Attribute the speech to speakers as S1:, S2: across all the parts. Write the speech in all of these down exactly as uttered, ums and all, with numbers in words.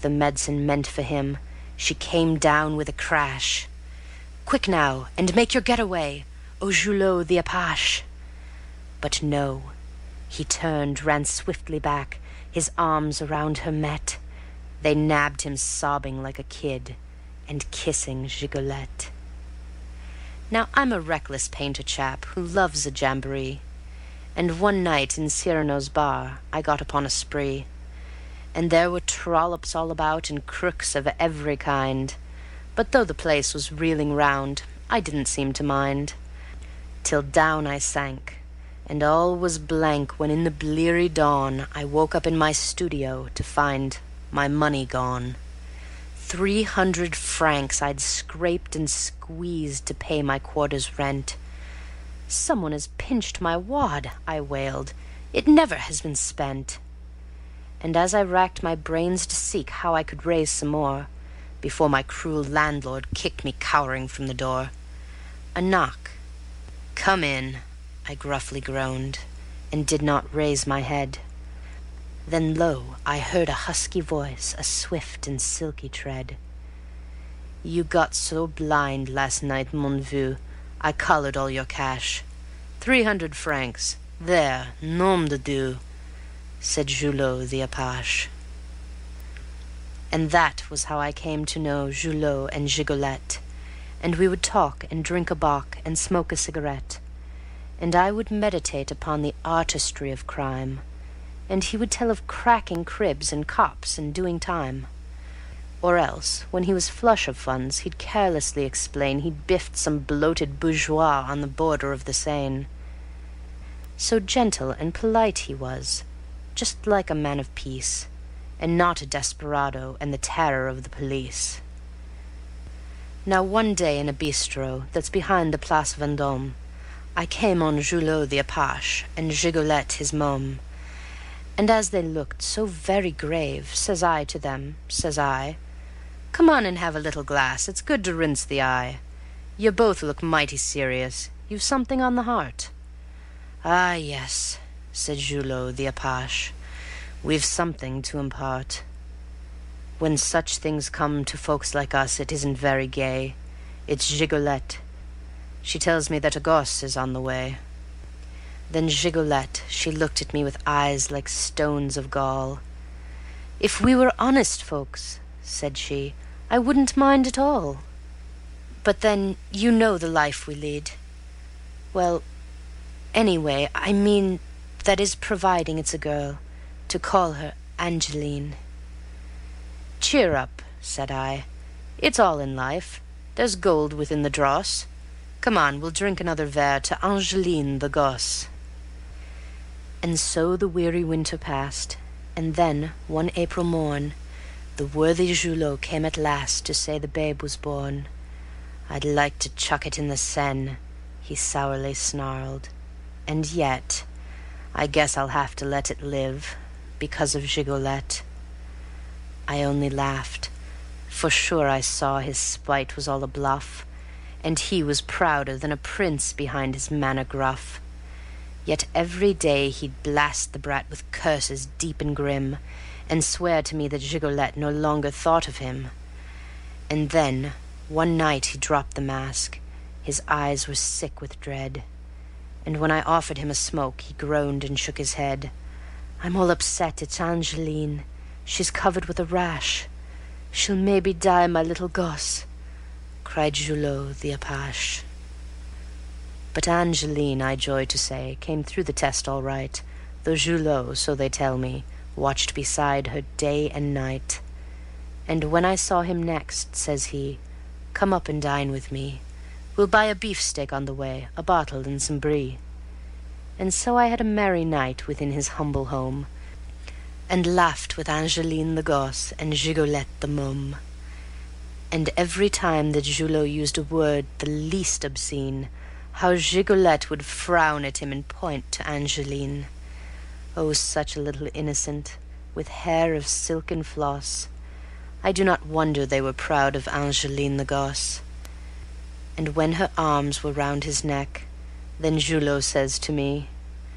S1: the medicine meant for him, she came down with a crash. "Quick now, and make your getaway, O Julot the Apache!" But no, he turned, ran swiftly back, his arms around her met. They nabbed him sobbing like a kid, and kissing Gigolette. Now I'm a reckless painter chap who loves a jamboree, and one night in Cyrano's bar I got upon a spree, and there were trollops all about and crooks of every kind, but though the place was reeling round, I didn't seem to mind, till down I sank, and all was blank when in the bleary dawn I woke up in my studio to find my money gone. Three hundred francs I'd scraped and squeezed to pay my quarter's rent. "Someone has pinched my wad," I wailed. "It never has been spent." And as I racked my brains to seek how I could raise some more, before my cruel landlord kicked me cowering from the door, a knock. "Come in," I gruffly groaned, and did not raise my head. Then lo, I heard a husky voice, a swift and silky tread. "You got so blind last night, mon vieux, I collared all your cash. Three hundred francs, there, nom de Dieu," said Julot the Apache. And that was how I came to know Julot and Gigolette, and we would talk and drink a bock and smoke a cigarette, and I would meditate upon the artistry of crime, and he would tell of cracking cribs and cops and doing time. Or else, when he was flush of funds, he'd carelessly explain he'd biffed some bloated bourgeois on the border of the Seine. So gentle and polite he was, just like a man of peace, and not a desperado and the terror of the police. Now one day in a bistro that's behind the Place Vendôme, I came on Julot the Apache and Gigolette his môme, and as they looked so very grave, says I to them, says I, "Come on and have a little glass, it's good to rinse the eye. You both look mighty serious, you've something on the heart." "Ah, yes," said Julot the Apache, "we've something to impart. When such things come to folks like us, it isn't very gay. It's Gigolette. She tells me that a gosse is on the way." Then Gigolette, she looked at me with eyes like stones of gall. "If we were honest folks," said she, "I wouldn't mind at all. But then, you know the life we lead. Well, anyway, I mean, that is providing it's a girl, to call her Angeline." "Cheer up," said I. "It's all in life. There's gold within the dross. Come on, we'll drink another verre to Angeline the gosse." And so the weary winter passed, and then, one April morn, the worthy Julot came at last to say the babe was born. "I'd like to chuck it in the Seine," he sourly snarled, "and yet I guess I'll have to let it live, because of Gigolette." I only laughed, for sure I saw his spite was all a bluff, and he was prouder than a prince behind his manner gruff. Yet every day he'd blast the brat with curses deep and grim, and swear to me that Gigolette no longer thought of him. And then, one night he dropped the mask, his eyes were sick with dread, and when I offered him a smoke, he groaned and shook his head. "I'm all upset, it's Angeline. She's covered with a rash. She'll maybe die, my little gosse," cried Julot the Apache. But Angeline, I joy to say, came through the test all right, though Julot, so they tell me, watched beside her day and night. And when I saw him next, says he, "Come up and dine with me. We'll buy a beefsteak on the way, a bottle and some brie." And so I had a merry night within his humble home, and laughed with Angeline the gosse and Gigolette the môme. And every time that Julot used a word the least obscene, how Gigolette would frown at him and point to Angeline. Oh, such a little innocent, with hair of silken floss. I do not wonder they were proud of Angeline the gosse. And when her arms were round his neck, then Julot says to me,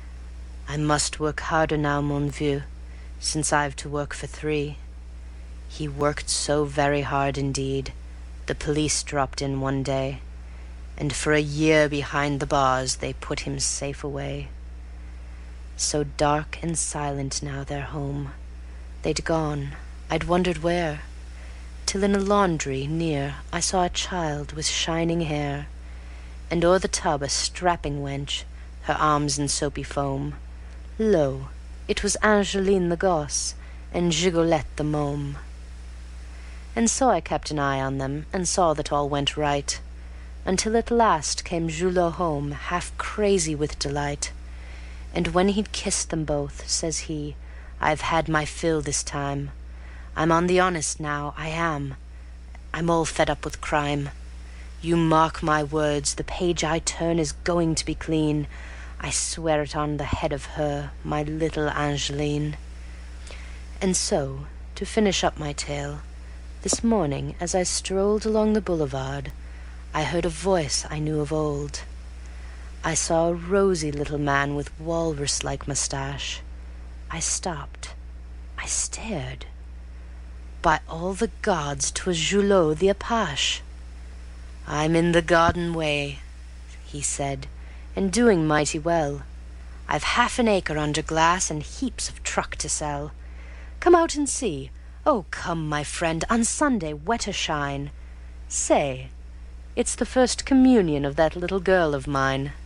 S1: "I must work harder now, mon vieux, since I've to work for three." He worked so very hard indeed, the police dropped in one day, and for a year behind the bars they put him safe away. So dark and silent now their home, they'd gone, I'd wondered where, till in a laundry near I saw a child with shining hair, and o'er the tub a strapping wench, her arms in soapy foam. Lo, it was Angeline the gosse, and Gigolette the môme. And so I kept an eye on them, and saw that all went right, until at last came Julot home, half crazy with delight. And when he'd kissed them both, says he, I've had my fill this time. I'm on the honest now, I am. I'm all fed up with crime. You mark my words, the page I turn is going to be clean. I swear it on the head of her, my little Angeline. And so, to finish up my tale, this morning as I strolled along the boulevard, I heard a voice I knew of old. I saw a rosy little man with walrus-like moustache. I stopped. I stared. By all the gods, 'twas Julot the apache. I'm in the garden way, he said, and doing mighty well. I've half an acre under glass and heaps of truck to sell. Come out and see. Oh, come, my friend, on Sunday, wet or shine. Say, it's the first communion of that little girl of mine.